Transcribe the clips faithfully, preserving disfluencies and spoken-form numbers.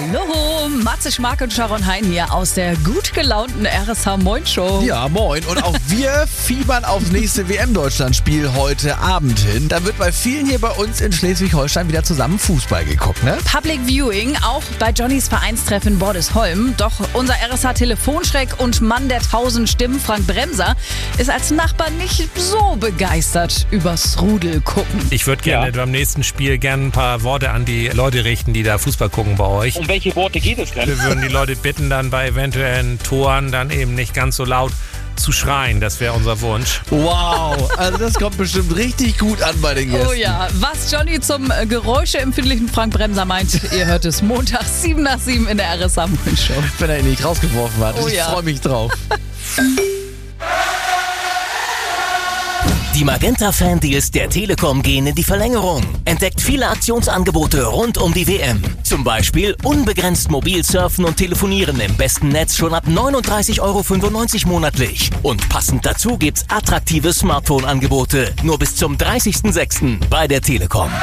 Hallo, Matze Schmark und Sharon Hein hier aus der gut gelaunten R S H Moin Show. Ja, moin. Und auch wir fiebern aufs nächste W M-Deutschland-Spiel heute Abend hin. Da wird bei vielen hier bei uns in Schleswig-Holstein wieder zusammen Fußball geguckt, ne? Public Viewing, auch bei Johnnys Vereinstreff in Bordesholm. Doch unser R S H-Telefonschreck und Mann der tausend Stimmen, Frank Bremser, ist als Nachbar nicht so begeistert übers Rudel gucken. Ich würde gerne ja. beim nächsten Spiel gerne ein paar Worte an die Leute richten, die da Fußball gucken bei euch. Um welche Worte geht es denn? Wir würden die Leute bitten, dann bei eventuellen Toren dann eben nicht ganz so laut zu schreien. Das wäre unser Wunsch. Wow, also das kommt bestimmt richtig gut an bei den Gästen. Oh ja, was Johnny zum geräuscheempfindlichen Frank Bremser meint, ihr hört es Montag sieben nach sieben in der R S H Moin Show. Wenn er ihn nicht rausgeworfen hat, oh ich ja. freue mich drauf. Die Magenta-Fan-Deals der Telekom gehen in die Verlängerung. Entdeckt viele Aktionsangebote rund um die W M. Zum Beispiel unbegrenzt mobil surfen und telefonieren im besten Netz schon ab neununddreißig Euro fünfundneunzig monatlich. Und passend dazu gibt's attraktive Smartphone-Angebote. Nur bis zum dreißigsten sechsten bei der Telekom.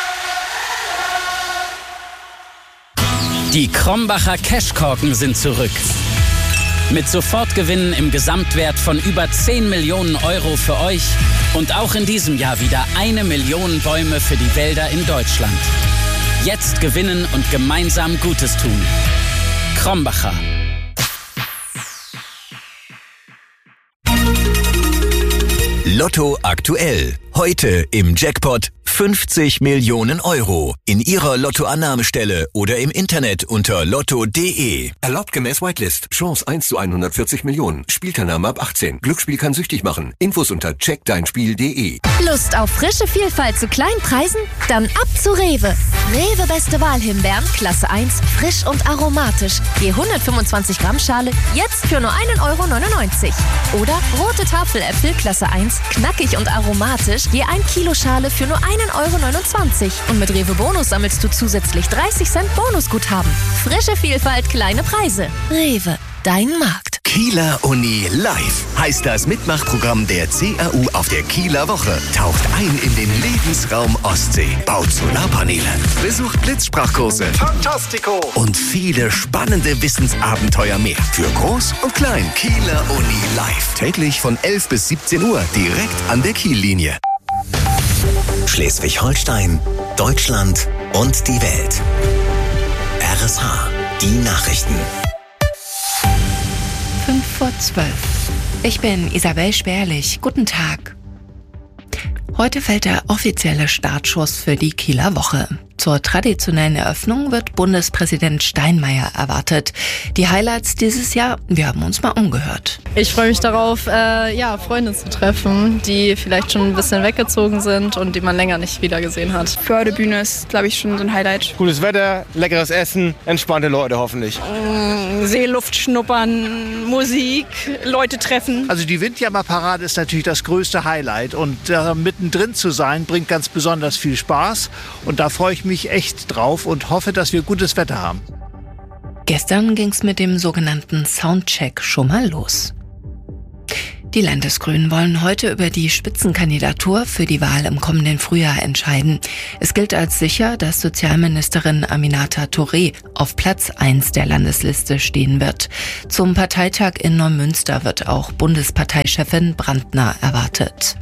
Die Krombacher Cashkorken sind zurück. Mit Sofortgewinnen im Gesamtwert von über zehn Millionen Euro für euch und auch in diesem Jahr wieder eine Million Bäume für die Wälder in Deutschland. Jetzt gewinnen und gemeinsam Gutes tun. Krombacher. Lotto aktuell. Heute im Jackpot fünfzig Millionen Euro. In Ihrer Lottoannahmestelle oder im Internet unter lotto punkt de. Erlaubt gemäß Whitelist. Chance eins zu hundertvierzig Millionen. Spielteilnahme ab achtzehn. Glücksspiel kann süchtig machen. Infos unter check dein spiel punkt de. Lust auf frische Vielfalt zu kleinen Preisen? Dann ab zu Rewe. Rewe Beste Wahl-Himbeeren, Klasse eins, frisch und aromatisch. Je hundertfünfundzwanzig Gramm Schale, jetzt für nur einen Euro neunundneunzig. Oder rote Tafeläpfel, Klasse eins, knackig und aromatisch, je ein Kilo Schale für nur einen Euro neunundzwanzig. Und mit Rewe Bonus sammelst du zusätzlich dreißig Cent Bonusguthaben. Frische Vielfalt, kleine Preise. Rewe, dein Markt. Kieler Uni Live heißt das Mitmachprogramm der C A U auf der Kieler Woche. Taucht ein in den Lebensraum Ostsee, baut Solarpaneele, besucht Blitzsprachkurse, Fantastico und viele spannende Wissensabenteuer mehr. Für Groß und Klein. Kieler Uni Live. Täglich von elf bis siebzehn Uhr direkt an der Kiellinie. Schleswig-Holstein, Deutschland und die Welt. R S H, die Nachrichten. fünf vor zwölf. Ich bin Isabel Sperlich. Guten Tag. Heute fällt der offizielle Startschuss für die Kieler Woche. Zur traditionellen Eröffnung wird Bundespräsident Steinmeier erwartet. Die Highlights dieses Jahr, wir haben uns mal umgehört. Ich freue mich darauf, äh, ja, Freunde zu treffen, die vielleicht schon ein bisschen weggezogen sind und die man länger nicht wieder gesehen hat. Fördebühne ist, glaube ich, schon so ein Highlight. Gutes Wetter, leckeres Essen, entspannte Leute hoffentlich. Mmh, Seeluft schnuppern, Musik, Leute treffen. Also die Windjammerparade ist natürlich das größte Highlight und äh, mittendrin zu sein, bringt ganz besonders viel Spaß und da freue ich mich mich echt drauf und hoffe, dass wir gutes Wetter haben. Gestern ging's mit dem sogenannten Soundcheck schon mal los. Die Landesgrünen wollen heute über die Spitzenkandidatur für die Wahl im kommenden Frühjahr entscheiden. Es gilt als sicher, dass Sozialministerin Aminata Touré auf Platz eins der Landesliste stehen wird. Zum Parteitag in Neumünster wird auch Bundesparteichefin Brandner erwartet.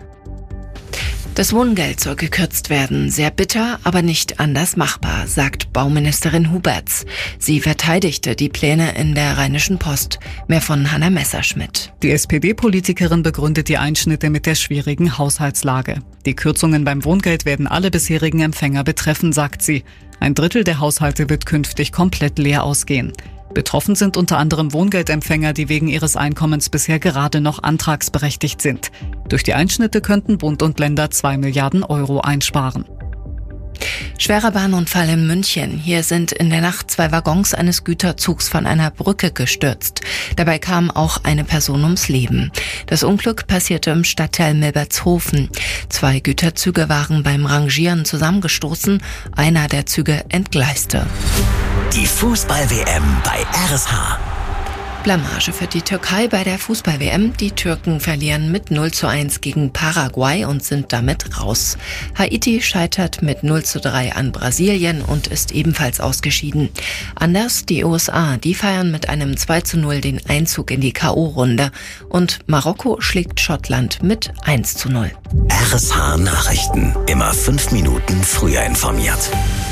Das Wohngeld soll gekürzt werden. Sehr bitter, aber nicht anders machbar, sagt Bauministerin Huberts. Sie verteidigte die Pläne in der Rheinischen Post. Mehr von Hanna Messerschmidt. Die S P D-Politikerin begründet die Einschnitte mit der schwierigen Haushaltslage. Die Kürzungen beim Wohngeld werden alle bisherigen Empfänger betreffen, sagt sie. Ein Drittel der Haushalte wird künftig komplett leer ausgehen. Betroffen sind unter anderem Wohngeldempfänger, die wegen ihres Einkommens bisher gerade noch antragsberechtigt sind. Durch die Einschnitte könnten Bund und Länder zwei Milliarden Euro einsparen. Schwerer Bahnunfall in München. Hier sind in der Nacht zwei Waggons eines Güterzugs von einer Brücke gestürzt. Dabei kam auch eine Person ums Leben. Das Unglück passierte im Stadtteil Milbertshofen. Zwei Güterzüge waren beim Rangieren zusammengestoßen. Einer der Züge entgleiste. Die Fußball-W M bei R S H. Blamage für die Türkei bei der Fußball-W M. Die Türken verlieren mit null zu eins gegen Paraguay und sind damit raus. Haiti scheitert mit null zu drei an Brasilien und ist ebenfalls ausgeschieden. Anders die U S A, die feiern mit einem zwei zu null den Einzug in die K O-Runde. Und Marokko schlägt Schottland mit eins zu null. R S H Nachrichten. Immer fünf Minuten früher informiert.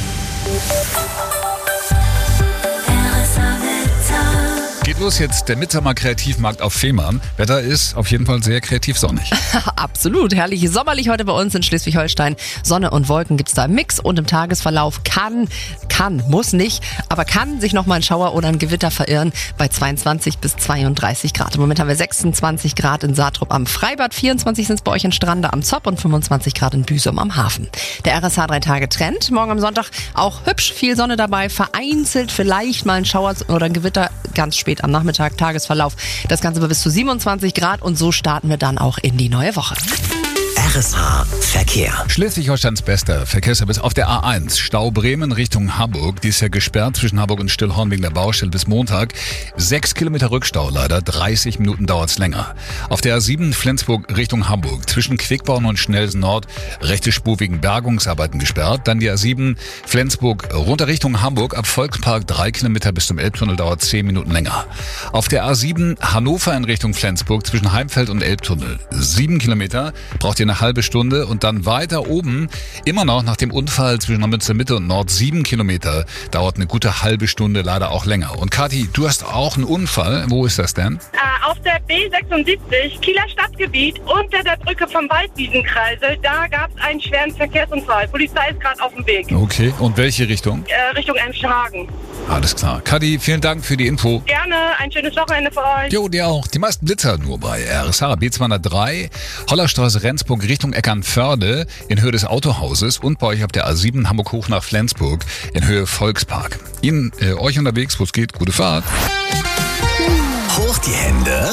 Geht los jetzt, der Midsommer-Kreativmarkt auf Fehmarn. Wetter ist auf jeden Fall sehr kreativ sonnig. Absolut, herrlich sommerlich heute bei uns in Schleswig-Holstein. Sonne und Wolken gibt's da im Mix und im Tagesverlauf kann, kann, muss nicht, aber kann sich nochmal ein Schauer oder ein Gewitter verirren bei zweiundzwanzig bis zweiunddreißig Grad. Im Moment haben wir sechsundzwanzig Grad in Saatrup am Freibad, vierundzwanzig sind es bei euch in Strande am Zopp und fünfundzwanzig Grad in Büsum am Hafen. Der R S H drei Tage Trend, morgen am Sonntag auch hübsch, viel Sonne dabei, vereinzelt vielleicht mal ein Schauer oder ein Gewitter ganz spät am Nachmittag, Tagesverlauf. Das Ganze bei bis zu siebenundzwanzig Grad und so starten wir dann auch in die neue Woche. R S H Verkehr. Schleswig-Holsteins bester Verkehrsservice auf der A eins. Stau Bremen Richtung Hamburg. Die ist ja gesperrt zwischen Hamburg und Stillhorn wegen der Baustelle bis Montag. Sechs Kilometer Rückstau leider. dreißig Minuten dauert's länger. Auf der A sieben Flensburg Richtung Hamburg. Zwischen Quickborn und Schnelsen Nord. Rechte Spur wegen Bergungsarbeiten gesperrt. Dann die A sieben Flensburg runter Richtung Hamburg. Ab Volkspark drei Kilometer bis zum Elbtunnel dauert zehn Minuten länger. Auf der A sieben Hannover in Richtung Flensburg. Zwischen Heimfeld und Elbtunnel. sieben Kilometer. Braucht ihr eine halbe Stunde und dann weiter oben, immer noch nach dem Unfall zwischen der Münster Mitte und Nord, sieben Kilometer, dauert eine gute halbe Stunde, leider auch länger. Und Kathi, du hast auch einen Unfall. Wo ist das denn? Äh, auf der B sechsundsiebzig, Kieler Stadtgebiet, unter der Brücke vom Waldwiesenkreisel, da gab es einen schweren Verkehrsunfall. Polizei ist gerade auf dem Weg. Okay, und welche Richtung? Äh, Richtung Emshagen. Alles klar. Kathi, vielen Dank für die Info. Gerne, ein schönes Wochenende für euch. Jo, dir auch. Die meisten Blitzer nur bei R S H. B zweihundertdrei, Hollerstraße, Rendsburg, Richtung Eckernförde in Höhe des Autohauses und bei euch auf der A sieben Hamburg hoch nach Flensburg in Höhe Volkspark. Ihnen, äh, euch unterwegs, wo es geht, gute Fahrt. Hoch die Hände.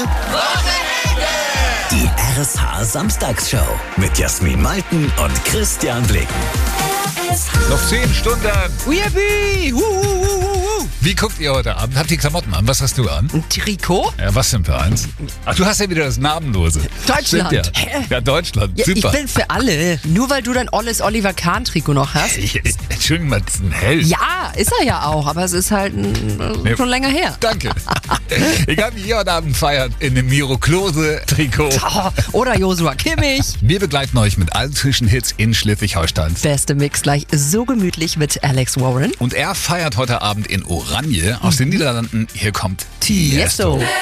Die R S H Samstagsshow mit Jasmin Malten und Christian Blick. Noch zehn Stunden. Yippie! Wie guckt ihr heute Abend? Habt ihr Klamotten an? Was hast du an? Ein Trikot? Ja, was denn für eins? Ach, du hast ja wieder das Namenlose. Deutschland. Ja. ja, Deutschland. Ja, super. Ich bin für alle. Nur weil du dein olles Oliver Kahn-Trikot noch hast. Entschuldigung mal, das ist ein Held. Ja, ist er ja auch, aber es ist halt ein, nee. schon länger her. Danke. Egal wie ihr heute Abend feiert, in dem Miro Klose-Trikot. Oder Joshua Kimmich. Wir begleiten euch mit allen Zwischenhits in Schleswig-Holstein. Beste Mix gleich so gemütlich mit Alex Warren. Und er feiert heute Abend in Oranje aus den Niederlanden. Hier kommt Tiesto.